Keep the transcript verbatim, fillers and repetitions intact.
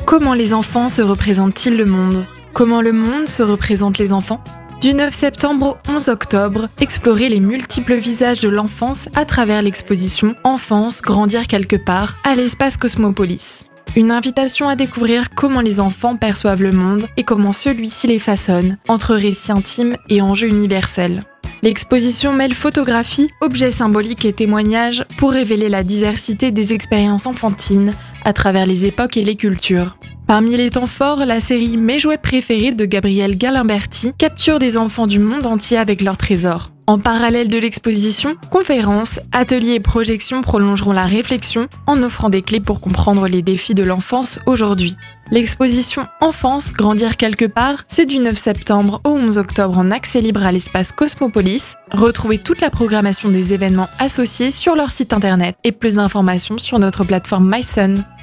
Comment les enfants se représentent-ils le monde ? Comment le monde se représente les enfants ? Du neuf septembre au onze octobre, explorez les multiples visages de l'enfance à travers l'exposition « Enfance, grandir quelque part » à l'espace Cosmopolis. Une invitation à découvrir comment les enfants perçoivent le monde et comment celui-ci les façonne, entre récits intimes et enjeux universels. L'exposition mêle photographie, objets symboliques et témoignages pour révéler la diversité des expériences enfantines à travers les époques et les cultures. Parmi les temps forts, la série Mes jouets préférés de Gabrielle Galimberti capture des enfants du monde entier avec leurs trésors. En parallèle de l'exposition, conférences, ateliers et projections prolongeront la réflexion en offrant des clés pour comprendre les défis de l'enfance aujourd'hui. L'exposition Enfance, grandir quelque part, c'est du neuf septembre au onze octobre en accès libre à l'espace Cosmopolis. Retrouvez toute la programmation des événements associés sur leur site internet et plus d'informations sur notre plateforme myson.